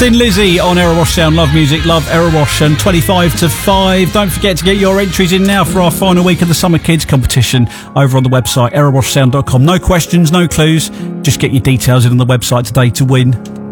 Thin Lizzy on Erewash Sound. Love music, love Erewash. And 25 to 5. Don't forget to get your entries in now for our final week of the Summer Kids competition over on the website, erewashsound.com. No questions, no clues. Just get your details in on the website today to win.